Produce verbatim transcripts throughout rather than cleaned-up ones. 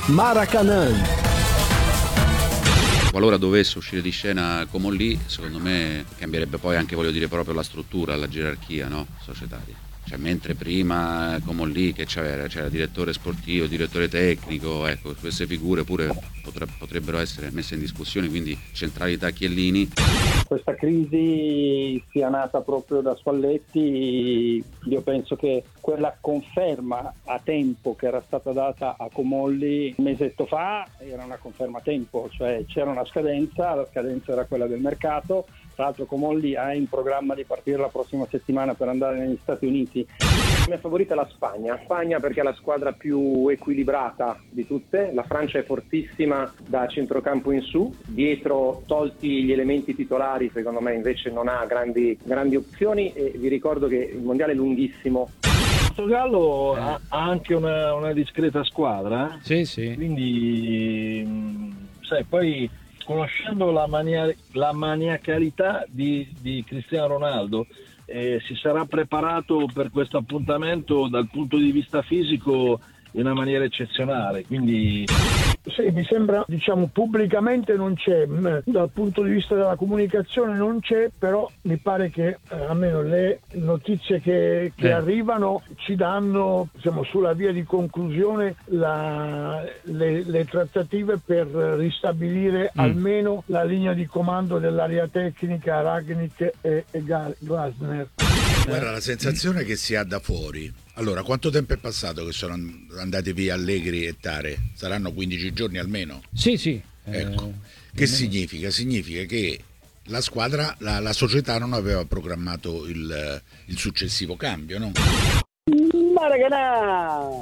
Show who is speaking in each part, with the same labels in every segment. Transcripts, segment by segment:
Speaker 1: Maracanã.
Speaker 2: Qualora dovesse uscire di scena Comolli, secondo me cambierebbe poi anche, voglio dire, proprio la struttura, la gerarchia, no? Societaria. Cioè, mentre prima Comolli che c'era, c'era direttore sportivo, direttore tecnico, ecco, queste figure pure potrebbero essere messe in discussione, quindi centralità Chiellini.
Speaker 3: Questa crisi sia nata proprio da Spalletti, io penso che quella conferma a tempo che era stata data a Comolli un mesetto fa era una conferma a tempo, cioè c'era una scadenza, la scadenza era quella del mercato. Tra l'altro Comolli ha in programma di partire la prossima settimana per andare negli Stati Uniti.
Speaker 4: La mia favorita è la Spagna, Spagna perché è la squadra più equilibrata di tutte, la Francia è fortissima da centrocampo in su, dietro tolti gli elementi titolari secondo me invece non ha grandi, grandi opzioni e vi ricordo che il mondiale è lunghissimo.
Speaker 5: Il Portogallo eh. ha anche una, una discreta squadra, eh?
Speaker 6: Sì, sì.
Speaker 5: Quindi sai, poi conoscendo la, mania, la maniacalità di, di Cristiano Ronaldo, eh, si sarà preparato per questo appuntamento dal punto di vista fisico in una maniera eccezionale, quindi
Speaker 7: sì, mi sembra, diciamo, pubblicamente non c'è, dal punto di vista della comunicazione non c'è, però mi pare che eh, almeno le notizie che, che
Speaker 6: eh.
Speaker 7: arrivano ci danno, siamo sulla via di conclusione, la, le, le trattative per ristabilire mm. almeno la linea di comando dell'area tecnica Rangnick e, e Glasner.
Speaker 8: Guarda, la sensazione che si ha da fuori. Allora, quanto tempo è passato che sono andati via Allegri e Tare? Saranno quindici giorni almeno?
Speaker 6: Sì, sì.
Speaker 8: Ecco.
Speaker 6: Eh,
Speaker 8: che significa? Significa che la squadra, la, la società non aveva programmato il, il successivo cambio, no?
Speaker 3: Maracanã!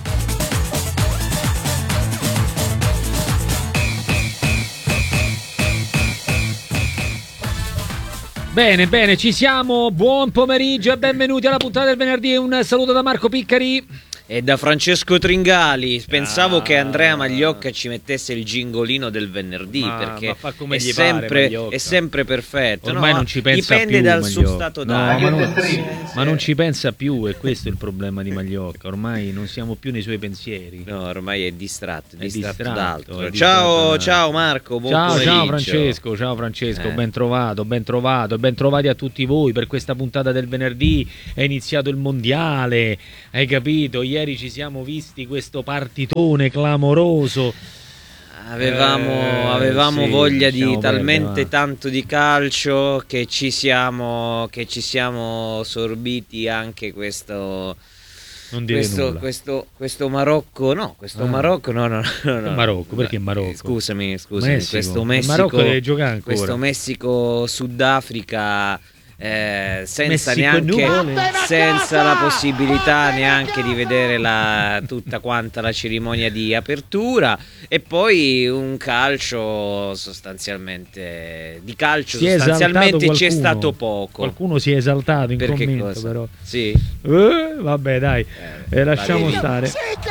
Speaker 6: Bene, bene, ci siamo, buon pomeriggio e benvenuti alla puntata del venerdì. Un saluto da Marco Piccari
Speaker 9: e da Francesco Tringali. Pensavo ah. che Andrea Magliocca ci mettesse il gingolino del venerdì, ma, perché ma fa come è, gli sempre, pare, è sempre perfetto.
Speaker 6: Ormai
Speaker 9: no?
Speaker 6: non ci pensa
Speaker 9: dipende
Speaker 6: più
Speaker 9: dal
Speaker 6: Magliocca.
Speaker 9: suo stato
Speaker 6: no,
Speaker 9: d'animo.
Speaker 6: Ma, non, ma non ci pensa più, e questo è il problema di Magliocca. Ormai non siamo più nei suoi pensieri.
Speaker 9: No, ormai è distratto, è
Speaker 6: è
Speaker 9: distratto,
Speaker 6: distratto
Speaker 9: d'altro.
Speaker 6: è
Speaker 9: Ciao,
Speaker 6: distratto
Speaker 9: ciao Marco, buon
Speaker 6: ciao,
Speaker 9: pomeriggio.
Speaker 6: ciao Francesco, ciao Francesco,
Speaker 9: eh.
Speaker 6: ben trovato, ben trovato, ben trovati a tutti voi per questa puntata del venerdì. È iniziato il mondiale, hai capito? Ieri ci siamo visti questo partitone clamoroso.
Speaker 9: Avevamo, eh, avevamo
Speaker 6: sì,
Speaker 9: voglia di talmente
Speaker 6: perdere,
Speaker 9: tanto di calcio che ci siamo, che ci siamo sorbiti anche questo.
Speaker 6: Non dire
Speaker 9: questo,
Speaker 6: nulla.
Speaker 9: questo, questo Marocco, no, questo ah. Marocco, no, no, no, no.
Speaker 6: Marocco, perché Marocco?
Speaker 9: Scusami, scusami,
Speaker 6: Messico.
Speaker 9: questo Messico,
Speaker 6: Marocco deve giocare ancora.
Speaker 9: Questo Messico Sudafrica. Eh, senza
Speaker 6: Messico
Speaker 9: neanche senza la possibilità neanche di vedere la, tutta quanta la cerimonia di apertura, e poi un calcio sostanzialmente di calcio
Speaker 6: si
Speaker 9: sostanzialmente c'è stato poco.
Speaker 6: Qualcuno si è esaltato in
Speaker 9: perché
Speaker 6: commento,
Speaker 9: cosa?
Speaker 6: però
Speaker 9: sì.
Speaker 6: eh, vabbè dai, eh, eh, lasciamo
Speaker 9: vedi.
Speaker 6: stare.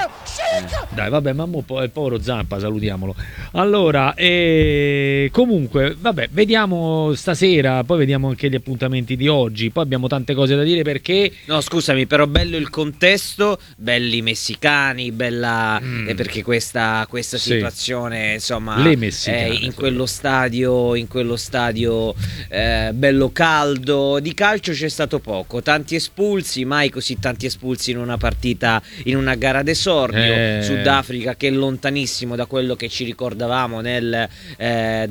Speaker 6: Dai, vabbè, ma mo, il povero Zampa, salutiamolo. Allora, eh, comunque, vabbè, vediamo stasera, poi vediamo anche gli appuntamenti di oggi. Poi abbiamo tante cose da dire perché.
Speaker 9: No, scusami, però bello il contesto, belli i messicani, bella
Speaker 6: mm.
Speaker 9: eh, perché questa, questa
Speaker 6: sì.
Speaker 9: situazione, insomma,
Speaker 6: le messicane,
Speaker 9: eh, in quello stadio, in quello stadio eh, bello caldo. Di calcio c'è stato poco, tanti espulsi, mai così tanti espulsi in una partita, in una gara d'esordio. Eh. Sudafrica che è lontanissimo da quello che ci ricordavamo nel eh,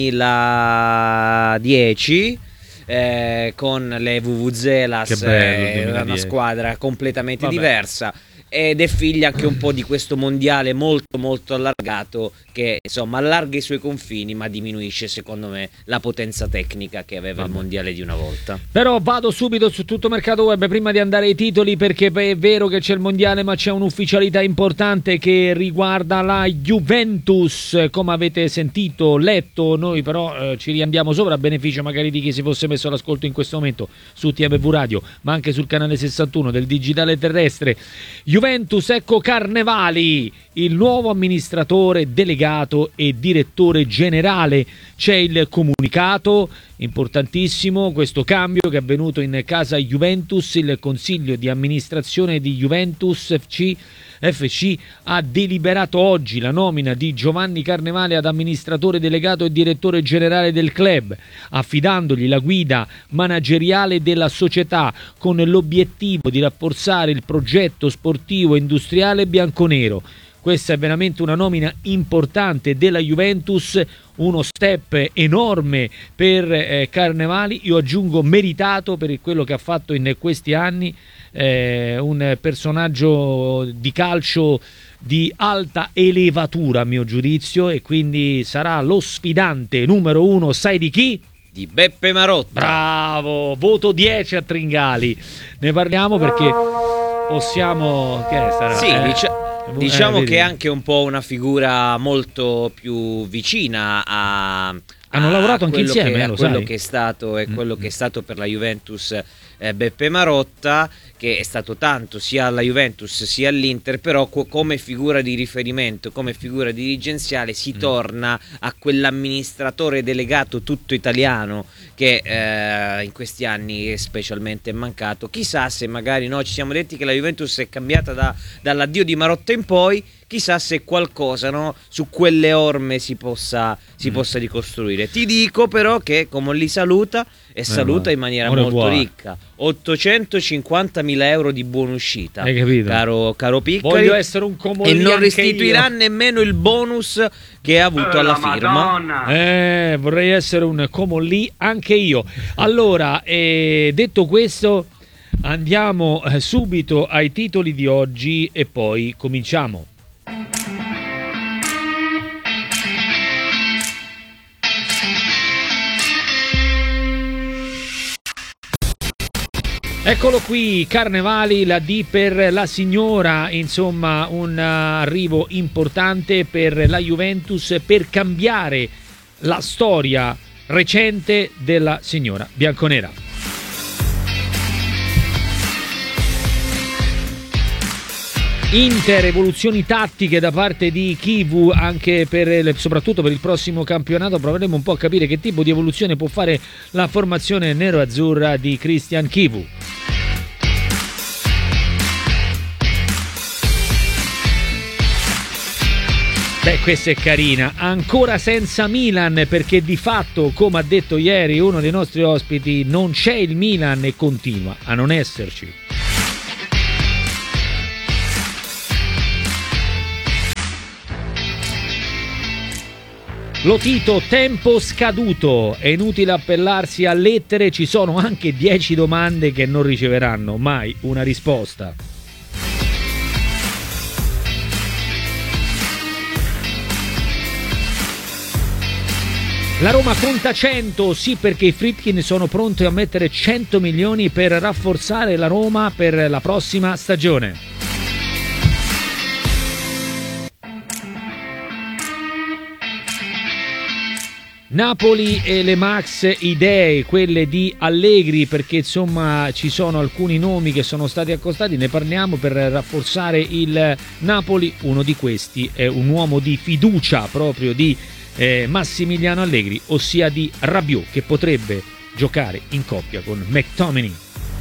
Speaker 9: duemiladieci eh, con le Vuvuzelas, eh, una squadra completamente Vabbè. diversa, ed è figlia anche un po' di questo mondiale molto molto allargato che insomma allarga i suoi confini ma diminuisce secondo me la potenza tecnica che aveva Vabbè. il mondiale di una volta.
Speaker 6: Però vado subito su Tutto Mercato Web prima di andare ai titoli, perché è vero che c'è il mondiale ma c'è un'ufficialità importante che riguarda la Juventus, come avete sentito, letto. Noi però eh, ci riandiamo sopra a beneficio magari di chi si fosse messo all'ascolto in questo momento su T M V Radio ma anche sul canale sessantuno del digitale terrestre. Juventus, ecco Carnevali, il nuovo amministratore delegato e direttore generale. C'è il comunicato, importantissimo questo cambio che è avvenuto in casa Juventus. Il consiglio di amministrazione di Juventus F C F C ha deliberato oggi la nomina di Giovanni Carnevali ad amministratore delegato e direttore generale del club, affidandogli la guida manageriale della società con l'obiettivo di rafforzare il progetto sportivo e industriale bianconero. Questa è veramente una nomina importante della Juventus, uno step enorme per eh, Carnevali, io aggiungo meritato per quello che ha fatto in questi anni, eh, un personaggio di calcio di alta elevatura a mio giudizio, e quindi sarà lo sfidante numero uno, sai di chi?
Speaker 9: Di Beppe Marotta.
Speaker 6: Bravo, voto dieci a Tringali. Ne parliamo perché possiamo... Che sarà?
Speaker 9: Sì,
Speaker 6: eh?
Speaker 9: dic- diciamo
Speaker 6: eh,
Speaker 9: che è anche un po' una figura molto più vicina a...
Speaker 6: Hanno
Speaker 9: a
Speaker 6: lavorato anche
Speaker 9: quello
Speaker 6: insieme,
Speaker 9: che,
Speaker 6: eh, lo
Speaker 9: quello
Speaker 6: sai.
Speaker 9: che è stato e quello che è stato per la Juventus eh, Beppe Marotta, che è stato tanto sia alla Juventus sia all'Inter, però co- come figura di riferimento, come figura dirigenziale si mm. torna a quell'amministratore delegato tutto italiano che eh, in questi anni è specialmente mancato. Chissà se magari noi ci siamo detti che la Juventus è cambiata da, dall'addio di Marotta in poi, chissà se qualcosa, no, su quelle orme si possa, si mm. possa ricostruire. Ti dico però che come li saluta e eh saluta in maniera molto vuole. ricca, ottocentocinquantamila euro di buonuscita,
Speaker 6: hai capito?
Speaker 9: Caro, caro Piccoli,
Speaker 6: voglio essere un Comolli,
Speaker 9: e non
Speaker 6: anche
Speaker 9: restituirà
Speaker 6: io.
Speaker 9: nemmeno il bonus che ha avuto
Speaker 1: eh,
Speaker 9: alla
Speaker 1: la
Speaker 9: firma.
Speaker 1: Madonna.
Speaker 6: Eh, vorrei essere un Comolli anche io. Allora, eh, detto questo, andiamo eh, subito ai titoli di oggi e poi cominciamo. Eccolo qui, Carnevali, la D per la signora, insomma un arrivo importante per la Juventus per cambiare la storia recente della signora bianconera. Inter, evoluzioni tattiche da parte di Chivu anche per, soprattutto per il prossimo campionato. Proveremo un po' a capire che tipo di evoluzione può fare la formazione nero-azzurra di Christian Chivu. Beh, questa è carina, ancora senza Milan, perché di fatto, come ha detto ieri uno dei nostri ospiti, non c'è il Milan e continua a non esserci. Lo Tito, tempo scaduto, è inutile appellarsi a lettere, ci sono anche dieci domande che non riceveranno mai una risposta. La Roma conta cento, sì, perché i Friedkin sono pronti a mettere cento milioni per rafforzare la Roma per la prossima stagione. Napoli e le max idee, quelle di Allegri, perché insomma ci sono alcuni nomi che sono stati accostati, ne parliamo per rafforzare il Napoli. Uno di questi è un uomo di fiducia proprio di eh, Massimiliano Allegri, ossia di Rabiot, che potrebbe giocare in coppia con McTominay.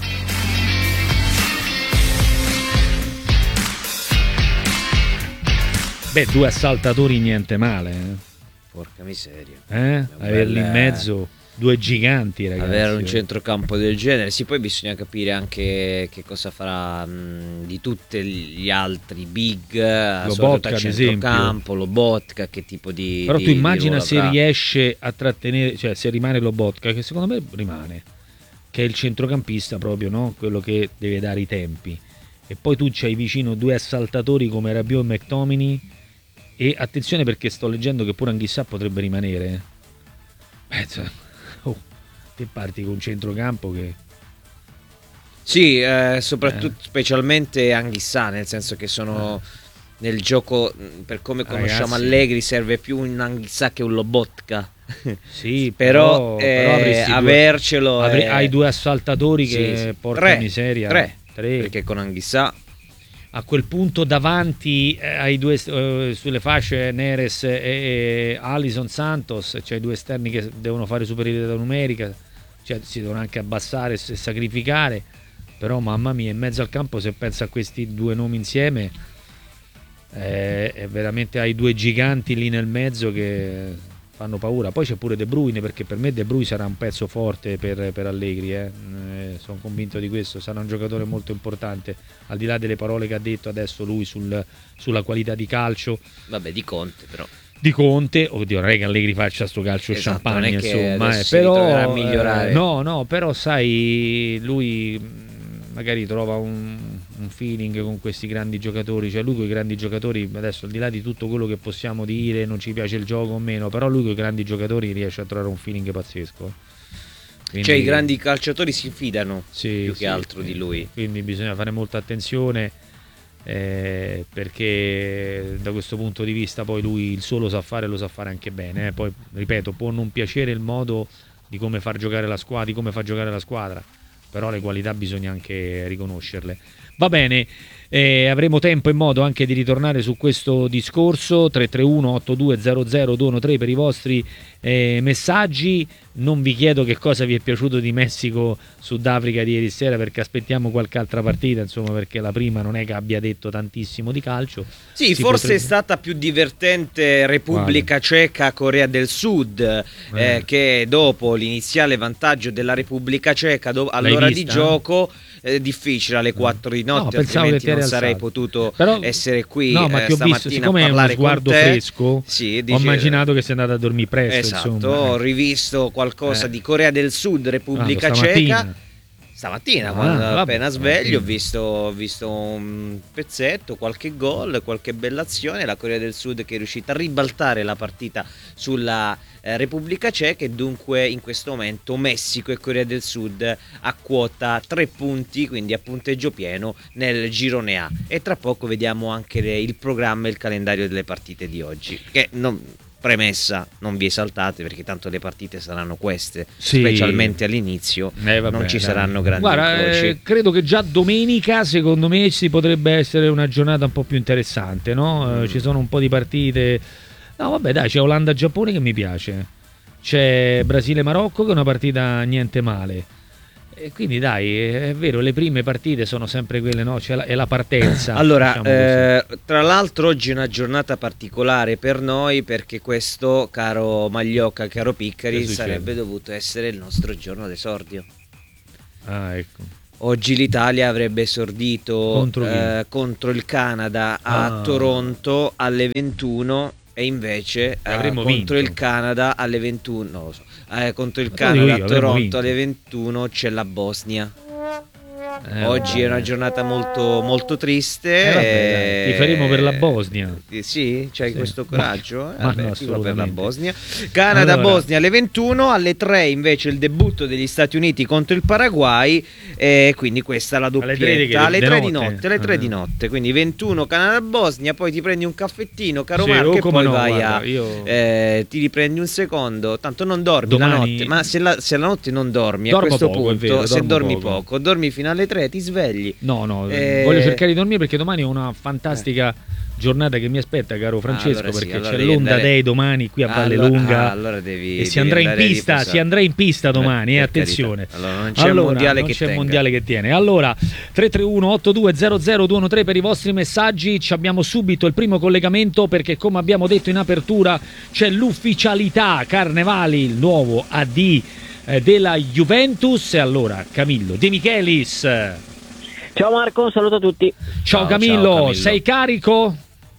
Speaker 6: Beh, due assaltatori niente male, eh.
Speaker 9: Porca miseria.
Speaker 6: Eh? Averli in mezzo, due giganti, ragazzi.
Speaker 9: Avere un centrocampo del genere. Sì, poi bisogna capire anche che cosa farà mh, di tutti gli altri big,
Speaker 6: Lobotka
Speaker 9: a centrocampo, Lobotka, che tipo di...
Speaker 6: Però
Speaker 9: di,
Speaker 6: tu immagina
Speaker 9: di
Speaker 6: se riesce a trattenere, cioè se rimane Lobotka, che secondo me rimane, che è il centrocampista proprio, no? Quello che deve dare i tempi. E poi tu c'hai vicino due assaltatori come Rabiot e McTominay. E attenzione, perché sto leggendo che pure Anghissà potrebbe rimanere. Beh, oh, te parti con un centrocampo che...
Speaker 9: Sì, eh, soprattutto
Speaker 6: eh.
Speaker 9: specialmente Anghissà, nel senso che sono eh. nel gioco, per come conosciamo Ragazzi. Allegri, serve più un Anghissà che un Lobotka.
Speaker 6: Sì,
Speaker 9: però,
Speaker 6: però,
Speaker 9: eh,
Speaker 6: però
Speaker 9: avercelo
Speaker 6: due, avre,
Speaker 9: è...
Speaker 6: hai due assaltatori
Speaker 9: sì,
Speaker 6: che
Speaker 9: sì.
Speaker 6: porca
Speaker 9: tre,
Speaker 6: miseria.
Speaker 9: Tre.
Speaker 6: Tre.
Speaker 9: Perché con Anghissà
Speaker 6: a quel punto davanti eh, ai due eh, sulle fasce Neres e, e Alisson Santos, cioè i due esterni che devono fare superiorità numerica, cioè si devono anche abbassare e sacrificare, però mamma mia, in mezzo al campo, se pensa a questi due nomi insieme, eh, è veramente, hai due giganti lì nel mezzo che fanno paura. Poi c'è pure De Bruyne, perché per me De Bruyne sarà un pezzo forte per, per Allegri, eh. Eh, sono convinto di questo, sarà un giocatore molto importante, al di là delle parole che ha detto adesso lui sul, sulla qualità di calcio.
Speaker 9: Vabbè, di Conte però.
Speaker 6: Di Conte, oddio, non è che Allegri faccia sto calcio
Speaker 9: esatto,
Speaker 6: champagne,
Speaker 9: non è che
Speaker 6: insomma, eh,
Speaker 9: si
Speaker 6: però
Speaker 9: a migliorare.
Speaker 6: Eh, no, no, però sai, lui magari trova un, un feeling con questi grandi giocatori, cioè lui con i grandi giocatori, adesso al di là di tutto quello che possiamo dire, non ci piace il gioco o meno, però lui con i grandi giocatori riesce a trovare un feeling pazzesco. Quindi,
Speaker 9: cioè i grandi calciatori si fidano
Speaker 6: sì,
Speaker 9: più
Speaker 6: sì,
Speaker 9: che altro
Speaker 6: sì,
Speaker 9: di lui.
Speaker 6: Quindi bisogna fare molta attenzione. Eh, perché da questo punto di vista poi lui il suo lo sa fare, lo sa fare anche bene, eh. Poi ripeto, può non piacere il modo di come far giocare la squadra, di come fa giocare la squadra, però le qualità bisogna anche riconoscerle. Va bene, eh, avremo tempo e modo anche di ritornare su questo discorso. Tre tre uno otto due zero zero due uno tre per i vostri eh, messaggi. Non vi chiedo che cosa vi è piaciuto di Messico Sudafrica di ieri sera, perché aspettiamo qualche altra partita, insomma, perché la prima non è che abbia detto tantissimo di calcio.
Speaker 9: Sì,
Speaker 6: si
Speaker 9: forse
Speaker 6: potrebbe...
Speaker 9: è stata più divertente Repubblica Quale? Ceca Corea del Sud, eh. Eh, che dopo l'iniziale vantaggio della Repubblica Ceca do- all'ora di gioco è difficile alle quattro di notte,
Speaker 6: no,
Speaker 9: altrimenti non
Speaker 6: alzato.
Speaker 9: sarei potuto
Speaker 6: Però,
Speaker 9: essere qui
Speaker 6: no, ma
Speaker 9: eh,
Speaker 6: ti ho
Speaker 9: stamattina
Speaker 6: visto, siccome
Speaker 9: a
Speaker 6: è uno
Speaker 9: parlare
Speaker 6: sguardo
Speaker 9: con te.
Speaker 6: fresco,
Speaker 9: Sì, dice,
Speaker 6: ho immaginato che sei andato a dormire presto.
Speaker 9: Esatto,
Speaker 6: insomma.
Speaker 9: ho rivisto qualcosa
Speaker 6: eh.
Speaker 9: di Corea del Sud, Repubblica
Speaker 6: ah,
Speaker 9: Ceca. Stamattina,
Speaker 6: ah,
Speaker 9: quando
Speaker 6: vabbè,
Speaker 9: appena sveglio,
Speaker 6: stamattina.
Speaker 9: ho visto, ho visto un pezzetto, qualche gol, qualche bella azione. La Corea del Sud che è riuscita a ribaltare la partita sulla eh, Repubblica Ceca, e dunque in questo momento Messico e Corea del Sud a quota tre punti, quindi a punteggio pieno nel girone A. E tra poco vediamo anche le, il programma e il calendario delle partite di oggi, che non... Premessa, non vi esaltate perché tanto le partite saranno queste,
Speaker 6: sì.
Speaker 9: specialmente all'inizio,
Speaker 6: eh, vabbè,
Speaker 9: non ci
Speaker 6: dai.
Speaker 9: saranno grandi
Speaker 6: Guarda,
Speaker 9: incroci.
Speaker 6: Eh, credo che già domenica, secondo me, si potrebbe essere una giornata un po' più interessante, no? Mm. Eh, ci sono un po' di partite. No, vabbè, dai, c'è Olanda-Giappone che mi piace, c'è Brasile-Marocco che è una partita niente male. E quindi dai, è vero, le prime partite sono sempre quelle, no? C'è la, è la partenza.
Speaker 9: Allora,
Speaker 6: diciamo
Speaker 9: eh, tra l'altro oggi è una giornata particolare per noi, perché questo, caro Magliocca, caro Piccari, sarebbe dovuto essere il nostro giorno d'esordio.
Speaker 6: Ah, ecco.
Speaker 9: Oggi l'Italia avrebbe esordito
Speaker 6: contro,
Speaker 9: eh, contro il Canada a
Speaker 6: ah.
Speaker 9: Toronto alle ventuno, e invece eh, contro
Speaker 6: vinto.
Speaker 9: il Canada alle ventuno, non lo so, eh, contro il Ma Canada io, a Toronto vinto. alle ventuno c'è la Bosnia. Eh, Oggi vabbè. è una giornata molto, molto triste.
Speaker 6: Eh, vabbè, ti faremo per la Bosnia.
Speaker 9: Eh, sì, c'hai sì. questo coraggio.
Speaker 6: Ma,
Speaker 9: eh, vabbè,
Speaker 6: ma no,
Speaker 9: per la Bosnia. Canada-Bosnia allora. alle ventuno, alle tre invece il debutto degli Stati Uniti contro il Paraguay. E quindi questa è la doppietta. Alle tre di notte. Alle tre di notte. Quindi ventuno Canada-Bosnia, poi ti prendi un caffettino, caro
Speaker 6: sì,
Speaker 9: Marco, e poi
Speaker 6: no,
Speaker 9: vai
Speaker 6: guarda,
Speaker 9: a.
Speaker 6: Io...
Speaker 9: Eh, ti riprendi un secondo. Tanto non dormi
Speaker 6: Domani...
Speaker 9: la notte. Ma se la, se la notte non dormi,
Speaker 6: dormo
Speaker 9: a questo
Speaker 6: poco,
Speaker 9: punto,
Speaker 6: vero,
Speaker 9: se dormi
Speaker 6: poco.
Speaker 9: poco, dormi fino alle tre, ti svegli.
Speaker 6: No, no,
Speaker 9: eh...
Speaker 6: voglio cercare di dormire perché domani ho una fantastica eh. giornata che mi aspetta, caro Francesco, allora sì, perché allora c'è l'Onda andare... Day domani qui a Valle
Speaker 9: allora,
Speaker 6: Lunga
Speaker 9: ah, allora devi,
Speaker 6: e si andrà in pista, si andrà in pista domani, eh, eh, attenzione.
Speaker 9: Allora non c'è
Speaker 6: allora,
Speaker 9: mondiale
Speaker 6: non
Speaker 9: che
Speaker 6: c'è
Speaker 9: tenga.
Speaker 6: mondiale che tiene. Allora, tre tre uno otto due zero zero due uno tre per i vostri messaggi. Ci abbiamo subito il primo collegamento perché, come abbiamo detto in apertura, c'è l'ufficialità Carnevali, il nuovo A D eh, della Juventus. E allora, Camillo De Michelis.
Speaker 1: Ciao Marco, un saluto a tutti.
Speaker 6: Ciao,
Speaker 9: ciao,
Speaker 6: Camillo,
Speaker 9: ciao Camillo,
Speaker 6: sei carico?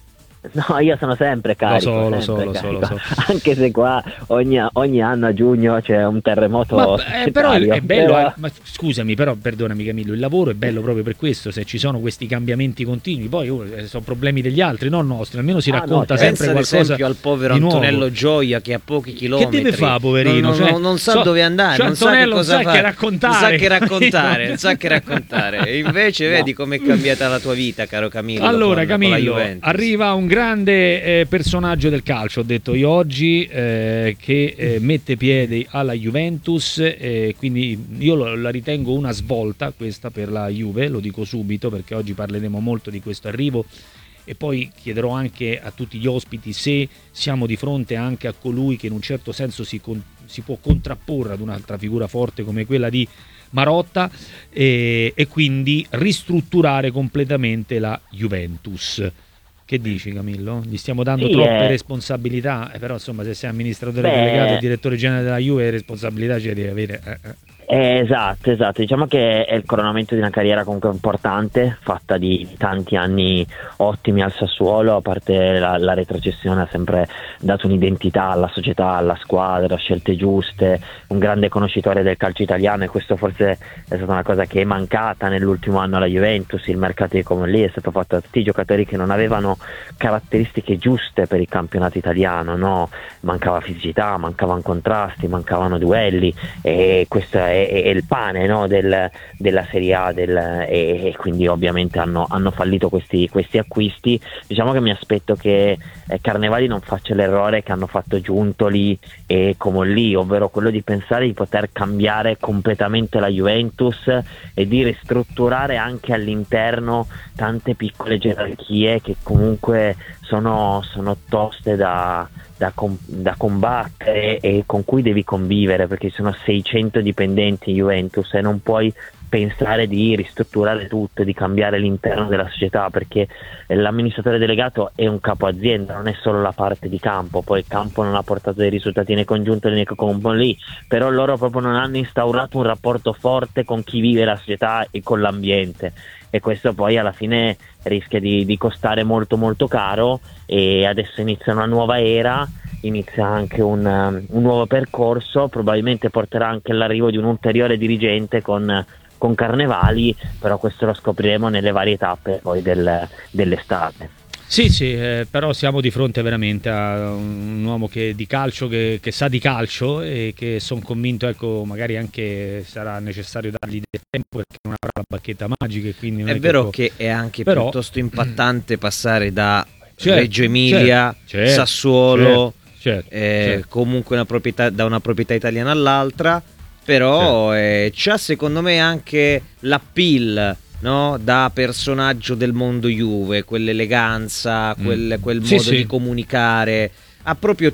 Speaker 1: No, io sono sempre carico.
Speaker 6: Lo so,
Speaker 1: sempre
Speaker 6: lo so,
Speaker 1: carico.
Speaker 6: lo so, lo so.
Speaker 1: Anche se qua ogni, ogni anno a giugno c'è un terremoto.
Speaker 6: Ma, eh, però è bello, però... Eh, ma scusami, però perdonami Camillo, il lavoro è bello proprio per questo, se ci sono questi cambiamenti continui, poi oh, sono problemi degli altri, non nostri, almeno si
Speaker 1: ah,
Speaker 6: racconta
Speaker 1: no,
Speaker 6: sempre
Speaker 9: pensa
Speaker 6: qualcosa.
Speaker 9: Ad esempio al povero
Speaker 6: di
Speaker 9: Antonello
Speaker 6: nuovo.
Speaker 9: Gioia che a pochi chilometri.
Speaker 6: Che deve fare, poverino?
Speaker 9: Non,
Speaker 6: cioè,
Speaker 9: non, non sa
Speaker 6: so,
Speaker 9: dove andare,
Speaker 6: cioè,
Speaker 9: non sa che cosa
Speaker 6: sa
Speaker 9: fare,
Speaker 6: che raccontare.
Speaker 9: non sa che raccontare, non sa che raccontare. E invece no. Vedi com'è cambiata la tua vita, caro Camillo.
Speaker 6: Allora,
Speaker 9: con,
Speaker 6: Camillo,
Speaker 9: con
Speaker 6: arriva un grande eh, personaggio del calcio, ho detto io oggi, eh, che eh, mette piede alla Juventus, eh, quindi io lo, la ritengo una svolta questa per la Juve, lo dico subito perché oggi parleremo molto di questo arrivo e poi chiederò anche a tutti gli ospiti se siamo di fronte anche a colui che in un certo senso si, con, si può contrapporre ad un'altra figura forte come quella di Marotta e, e quindi ristrutturare completamente la Juventus. Che dici, Camillo? Gli stiamo dando
Speaker 1: Sì,
Speaker 6: troppe
Speaker 1: eh. responsabilità,
Speaker 6: responsabilità, eh, però insomma se sei amministratore
Speaker 1: Beh.
Speaker 6: delegato e direttore generale della Juve, responsabilità ce le devi avere. Eh, eh.
Speaker 1: Eh, esatto, esatto, diciamo che è il coronamento di una carriera comunque importante, fatta di tanti anni ottimi al Sassuolo, a parte la, la retrocessione ha sempre dato un'identità alla società, alla squadra, scelte giuste, un grande conoscitore del calcio italiano, e questo forse è stata una cosa che è mancata nell'ultimo anno alla Juventus. Il mercato di Comolli è stato fatto da tutti i giocatori che non avevano caratteristiche giuste per il campionato italiano, no? Mancava fisicità, mancavano contrasti, mancavano duelli, e questo è è, è il pane, no, del, della Serie A, del, e, e quindi ovviamente hanno, hanno fallito questi, questi acquisti. Diciamo che mi aspetto che eh, Carnevali non faccia l'errore che hanno fatto Giuntoli e Comolli, ovvero quello di pensare di poter cambiare completamente la Juventus e di ristrutturare anche all'interno tante piccole gerarchie che comunque sono, sono toste da, da, com- da combattere e con cui devi convivere, perché ci sono seicento dipendenti in Juventus e non puoi pensare di ristrutturare tutto, di cambiare l'interno della società, perché l'amministratore delegato è un capo azienda, non è solo la parte di campo. Poi il campo non ha portato dei risultati né con Giuntoli né con lì, però loro proprio non hanno instaurato un rapporto forte con chi vive la società e con l'ambiente, e questo poi alla fine rischia di, di costare molto molto caro. E adesso inizia una nuova era, inizia anche un, un nuovo percorso, probabilmente porterà anche all'arrivo di un ulteriore dirigente con con Carnevali, però questo lo scopriremo nelle varie tappe poi del, dell'estate.
Speaker 6: Sì, sì, eh, però siamo di fronte veramente a un uomo che di calcio, che, che sa di calcio, e che sono convinto, ecco, magari anche sarà necessario dargli del tempo perché non avrà la bacchetta magica, e quindi non
Speaker 9: è,
Speaker 6: è
Speaker 9: vero
Speaker 6: che,
Speaker 9: che è anche
Speaker 6: però,
Speaker 9: piuttosto impattante passare da
Speaker 6: certo,
Speaker 9: Reggio Emilia,
Speaker 6: certo, certo,
Speaker 9: Sassuolo,
Speaker 6: certo, certo,
Speaker 9: eh,
Speaker 6: certo.
Speaker 9: comunque una proprietà, da una proprietà italiana all'altra. Però sì. eh, c'ha secondo me anche l'appeal, no? Da personaggio del mondo Juve, quell'eleganza, mm. quel, quel
Speaker 6: sì,
Speaker 9: modo
Speaker 6: sì.
Speaker 9: di comunicare, ha proprio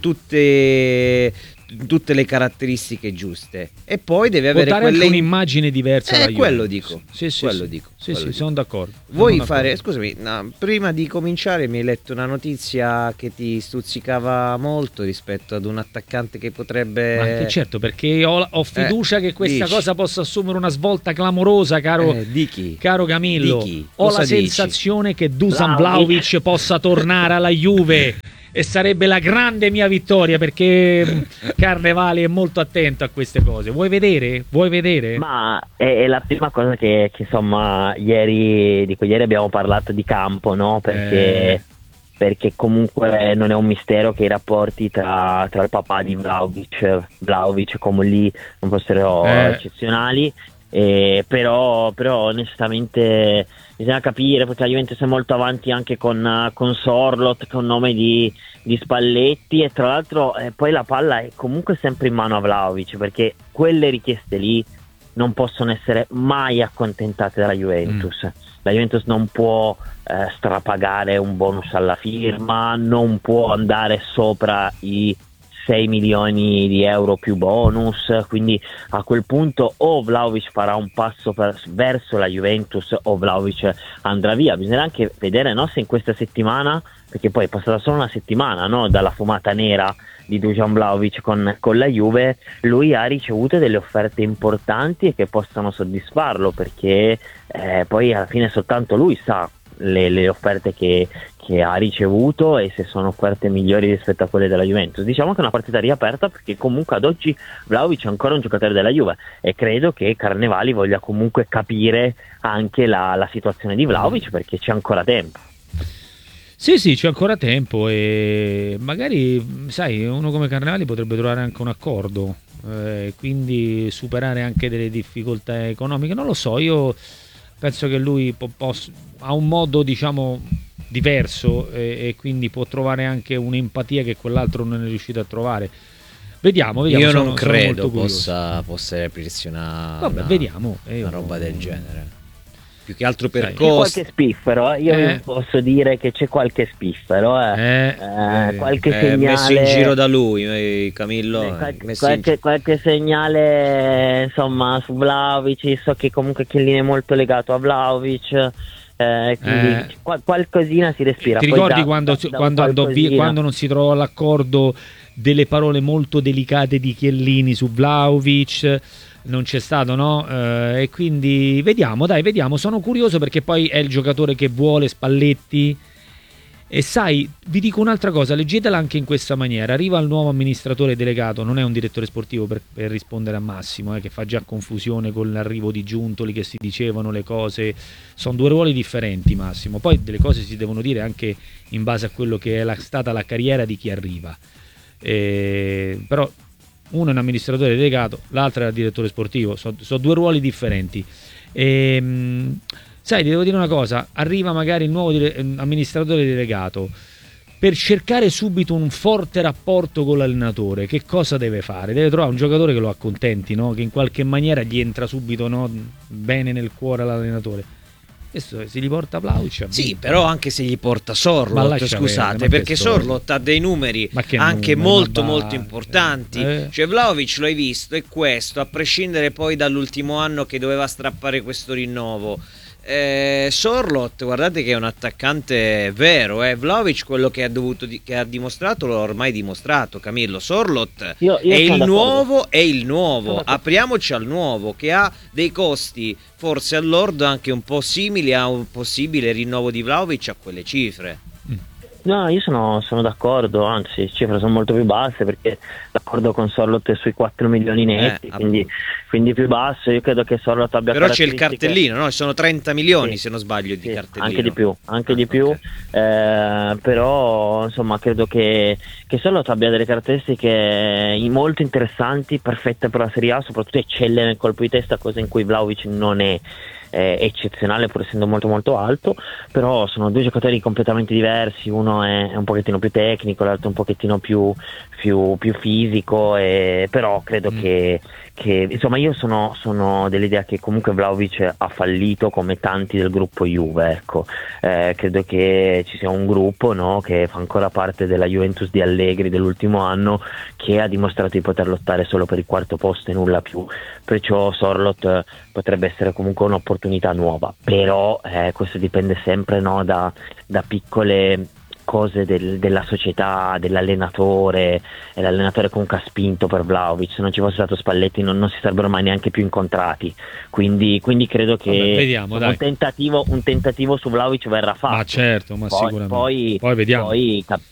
Speaker 9: tutte, tutte le caratteristiche giuste. E poi deve
Speaker 6: Può
Speaker 9: avere
Speaker 6: dare
Speaker 9: quelle...
Speaker 6: anche un'immagine diversa
Speaker 9: eh,
Speaker 6: dalla Juve.
Speaker 9: quello dico.
Speaker 6: Sì, sì,
Speaker 9: quello
Speaker 6: sì.
Speaker 9: dico.
Speaker 6: Sì,
Speaker 9: quello
Speaker 6: sì,
Speaker 9: dico.
Speaker 6: sono d'accordo.
Speaker 9: Vuoi
Speaker 6: sono
Speaker 9: fare,
Speaker 6: d'accordo.
Speaker 9: scusami, no, prima di cominciare mi hai letto una notizia che ti stuzzicava molto rispetto ad un attaccante che potrebbe...
Speaker 6: Ma che certo, perché ho, ho fiducia
Speaker 9: eh,
Speaker 6: che questa
Speaker 9: dici.
Speaker 6: cosa possa assumere una svolta clamorosa, caro,
Speaker 9: eh, di chi?
Speaker 6: caro Camillo.
Speaker 9: Di chi?
Speaker 6: Ho
Speaker 9: Cosa
Speaker 6: la
Speaker 9: dici?
Speaker 6: sensazione che Dusan
Speaker 1: Vlahovic.
Speaker 6: Vlahovic possa tornare alla Juve, e sarebbe la grande mia vittoria, perché Carnevali è molto attento a queste cose. Vuoi vedere? Vuoi vedere?
Speaker 1: Ma è, è la prima cosa che, che insomma ieri, dico, ieri abbiamo parlato di campo, no? Perché,
Speaker 6: Eh.
Speaker 1: perché comunque non è un mistero che i rapporti tra, tra il papà di Vlahovic, Vlahovic come lì non fossero
Speaker 6: Eh.
Speaker 1: eccezionali. Eh, però, però onestamente bisogna capire, perché la Juventus è molto avanti anche con, con Sorloth, con nome di, di Spalletti, e tra l'altro eh, poi la palla è comunque sempre in mano a Vlahovic, perché quelle richieste lì non possono essere mai accontentate dalla Juventus. Mm. La Juventus non può eh, strapagare un bonus alla firma, non può andare sopra i sei milioni di euro più bonus, quindi a quel punto o Vlahovic farà un passo per, verso la Juventus o Vlahovic andrà via. Bisogna anche vedere, no, se in questa settimana, perché poi è passata solo una settimana, no, dalla fumata nera di Dusan Vlahovic con, con la Juve, lui ha ricevuto delle offerte importanti e che possano soddisfarlo, perché eh, poi alla fine soltanto lui sa le, le offerte che, che ha ricevuto e se sono offerte migliori rispetto a quelle della Juventus. Diciamo che è una partita riaperta, perché comunque ad oggi Vlahovic è ancora un giocatore della Juve, e credo che Carnevali voglia comunque capire anche la, la situazione di Vlahovic, perché c'è ancora tempo.
Speaker 6: Sì, sì, c'è ancora tempo, e magari, sai, uno come Carnevali potrebbe trovare anche un accordo, eh, quindi superare anche delle difficoltà economiche. Non lo so, io penso che lui po- poss- ha un modo, diciamo, diverso, e, e quindi può trovare anche un'empatia che quell'altro non è riuscito a trovare. Vediamo, vediamo.
Speaker 9: Io
Speaker 6: sono,
Speaker 9: non
Speaker 6: sono
Speaker 9: credo
Speaker 6: molto
Speaker 9: possa, possa aprirsi una,
Speaker 6: Vabbè,
Speaker 9: una,
Speaker 6: vediamo. Eh,
Speaker 9: una
Speaker 6: io-
Speaker 9: roba del genere. Più che altro per
Speaker 6: Sai,
Speaker 1: C'è
Speaker 9: costi.
Speaker 1: qualche spiffero, io
Speaker 6: Eh.
Speaker 1: vi posso dire che c'è qualche spiffero, eh.
Speaker 6: Eh,
Speaker 1: Eh,
Speaker 6: eh,
Speaker 1: qualche
Speaker 9: Eh,
Speaker 1: segnale
Speaker 9: messo in giro da lui, eh, Camillo.
Speaker 1: Eh,
Speaker 9: eh,
Speaker 1: qualche,
Speaker 9: messo in
Speaker 1: qualche, qualche segnale insomma su Vlahovic. So che comunque Chiellini è molto legato a Vlahovic, eh, quindi
Speaker 6: Eh.
Speaker 1: qual- qualcosina si respira.
Speaker 6: Ti
Speaker 1: Poi
Speaker 6: ricordi
Speaker 1: da-
Speaker 6: quando,
Speaker 1: da- da
Speaker 6: quando andò via,
Speaker 1: qualcosina-
Speaker 6: quando non si trovò l'accordo delle parole molto delicate di Chiellini su Vlahovic? Non c'è stato, no? Eh, e quindi vediamo, dai, vediamo. Sono curioso perché poi è il giocatore che vuole Spalletti. E sai, vi dico un'altra cosa, leggetela anche in questa maniera. Arriva il nuovo amministratore delegato, non è un direttore sportivo per, per rispondere a Massimo, eh, che fa già confusione con l'arrivo di Giuntoli, che si dicevano le cose. Sono due ruoli differenti, Massimo. Poi delle cose si devono dire anche in base a quello che è la, stata la carriera di chi arriva. Eh, però uno è un amministratore delegato, l'altro è il direttore sportivo, sono so due ruoli differenti. E, mh, sai, ti devo dire una cosa, arriva magari il nuovo dire- amministratore delegato, per cercare subito un forte rapporto con l'allenatore, che cosa deve fare? Deve trovare un giocatore che lo accontenti, no? Che in qualche maniera gli entra subito, no? Bene nel cuore all'allenatore. Questo se gli porta Vlahovic.
Speaker 9: Sì, però anche se gli porta Sorloth, scusate,
Speaker 6: perdere,
Speaker 9: perché Sorloth ha dei numeri anche
Speaker 6: numeri,
Speaker 9: molto
Speaker 6: ma
Speaker 9: molto
Speaker 6: basta.
Speaker 9: importanti.
Speaker 6: Eh.
Speaker 9: Cioè Vlahovic, lo hai visto, è questo, a prescindere poi dall'ultimo anno che doveva strappare questo rinnovo. Eh, Sorloth, guardate che è un attaccante vero, eh. Vlahovic quello che ha dovuto di- che ha dimostrato l'ha ormai dimostrato. Camillo, Sorloth
Speaker 1: Io- io
Speaker 9: è
Speaker 1: sono
Speaker 9: il
Speaker 1: d'accordo.
Speaker 9: nuovo, è il
Speaker 1: Sono
Speaker 9: nuovo.
Speaker 1: d'accordo.
Speaker 9: Apriamoci al nuovo, che ha dei costi forse all'ordo anche un po' simili a un possibile rinnovo di Vlahovic a quelle cifre.
Speaker 1: No, io sono, sono d'accordo, anzi, le cifre sono molto più basse perché l'accordo con Sorloth è sui quattro milioni netti,
Speaker 9: Eh,
Speaker 1: quindi, quindi più basso. Io credo che Sorloth abbia
Speaker 9: Però c'è il
Speaker 1: caratteristiche-
Speaker 9: cartellino, no? Sono trenta milioni
Speaker 1: Sì.
Speaker 9: se non sbaglio di
Speaker 1: Sì,
Speaker 9: cartellino.
Speaker 1: anche di più, anche
Speaker 9: Ah,
Speaker 1: di più,
Speaker 9: ok.
Speaker 1: eh, però insomma credo che, che Sorloth abbia delle caratteristiche molto interessanti, perfette per la Serie A, soprattutto eccelle nel colpo di testa, cosa in cui Vlahovic non è eh, eccezionale pur essendo molto molto alto, però sono due giocatori completamente diversi, uno è, è un pochettino più tecnico, l'altro un pochettino più, più, più fisico, e, però credo
Speaker 6: Mm.
Speaker 1: che, che insomma io sono, sono dell'idea che comunque Vlahovic ha fallito come tanti del gruppo Juve, ecco. Eh, credo che ci sia un gruppo, no, che fa ancora parte della Juventus di Allegri dell'ultimo anno, che ha dimostrato di poter lottare solo per il quarto posto e nulla più, perciò Sorloth eh, potrebbe essere comunque un'opportunità nuova, però eh, questo dipende sempre, no, da, da piccole cose del- della società, dell'allenatore, e l'allenatore comunque ha spinto per Vlahovic. Se non ci fosse stato Spalletti non, non si sarebbero mai neanche più incontrati, quindi, quindi credo che
Speaker 6: Vabbè, vediamo, dai.
Speaker 1: un, tentativo, un tentativo su Vlahovic verrà fatto.
Speaker 6: Ma certo, ma
Speaker 1: poi,
Speaker 6: sicuramente.
Speaker 1: poi,
Speaker 6: Poi vediamo.
Speaker 1: poi cap-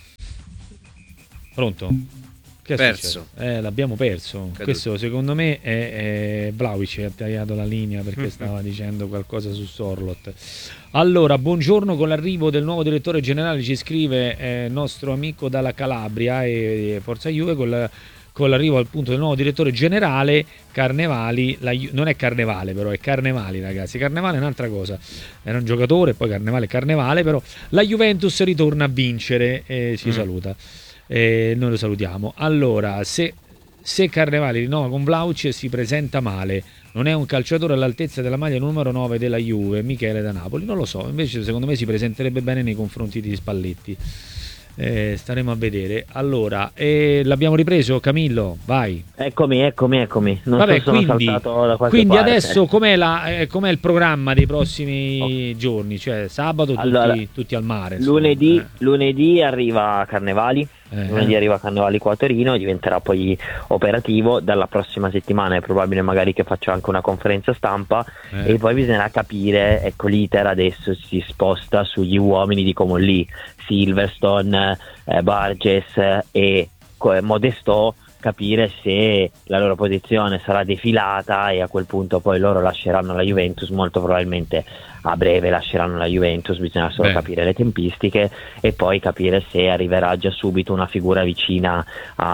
Speaker 6: Pronto? Che è
Speaker 9: Perso.
Speaker 6: successo? Eh, l'abbiamo perso.
Speaker 9: Caduto.
Speaker 6: Questo secondo me è, è Vlahovic che ha tagliato la linea perché stava dicendo qualcosa su Sorloth. Allora, buongiorno, con l'arrivo del nuovo direttore generale ci scrive eh, nostro amico dalla Calabria e, e Forza Juve, con, la- con l'arrivo appunto del nuovo direttore generale Carnevali, la Ju- non è Carnevale però, è Carnevali ragazzi, Carnevale è un'altra cosa, era un giocatore, poi Carnevale è Carnevale, però la Juventus ritorna a vincere e ci
Speaker 9: Mm.
Speaker 6: saluta. E noi lo salutiamo. Allora, se, se Carnevali rinnova con Vlahovic si presenta male, non è un calciatore all'altezza della maglia numero nove della Juve, Michele da Napoli, non lo so, invece secondo me si presenterebbe bene nei confronti di Spalletti. Eh, staremo a vedere. Allora, eh, l'abbiamo ripreso, Camillo, vai.
Speaker 1: eccomi, eccomi, eccomi. Non
Speaker 6: Vabbè,
Speaker 1: so se sono
Speaker 6: quindi,
Speaker 1: saltato da qualche
Speaker 6: quindi
Speaker 1: parte.
Speaker 6: adesso com'è, la, eh, com'è il programma dei prossimi giorni? Cioè sabato tutti,
Speaker 1: Allora,
Speaker 6: tutti al mare. insomma,
Speaker 1: Lunedì,
Speaker 6: eh.
Speaker 1: lunedì arriva Carnevali,
Speaker 6: Eh.
Speaker 1: lunedì arriva Carnevali qua a Torino e diventerà poi operativo. Dalla prossima settimana è probabile magari che faccia anche una conferenza stampa
Speaker 6: Eh.
Speaker 1: e poi bisognerà capire, ecco, l'iter adesso si sposta sugli uomini di Comolli, Silverstone, eh, Barges e co- Modesto, capire se la loro posizione sarà defilata e a quel punto poi loro lasceranno la Juventus, molto probabilmente a breve lasceranno la Juventus, bisogna solo
Speaker 6: Beh.
Speaker 1: capire le tempistiche e poi capire se arriverà già subito una figura vicina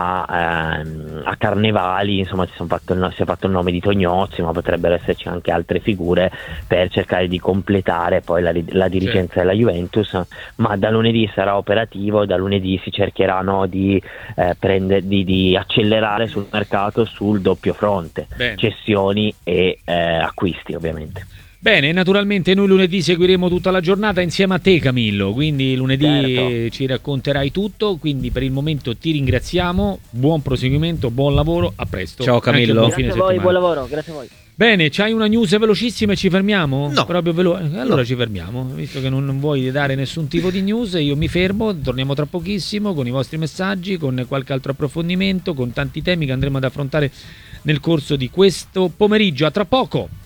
Speaker 1: a, ehm, a Carnevali, insomma si, son fatto il no- si è fatto il nome di Tognozzi, ma potrebbero esserci anche altre figure per cercare di completare poi la, ri- la dirigenza della Juventus, ma da lunedì sarà operativo, da lunedì si cercheranno di, eh, prendere, di, di accelerare sul mercato sul doppio fronte,
Speaker 6: Bene.
Speaker 1: cessioni e eh, acquisti ovviamente.
Speaker 6: Bene, naturalmente noi lunedì seguiremo tutta la giornata insieme a te Camillo, quindi lunedì
Speaker 1: Certo.
Speaker 6: eh, ci racconterai tutto, quindi per il momento ti ringraziamo, buon proseguimento, buon lavoro, a presto.
Speaker 9: Ciao,
Speaker 6: Anche
Speaker 9: Camillo.
Speaker 6: buon
Speaker 1: Grazie
Speaker 6: fine
Speaker 1: a voi,
Speaker 6: settimana.
Speaker 1: buon lavoro, grazie a voi.
Speaker 6: Bene, c'hai una news velocissima e ci fermiamo?
Speaker 10: No.
Speaker 6: Proprio velo- allora
Speaker 10: No.
Speaker 6: ci fermiamo, visto che non, non vuoi dare nessun tipo di news, io mi fermo, torniamo tra pochissimo con i vostri messaggi, con qualche altro approfondimento, con tanti temi che andremo ad affrontare nel corso di questo pomeriggio. A tra poco!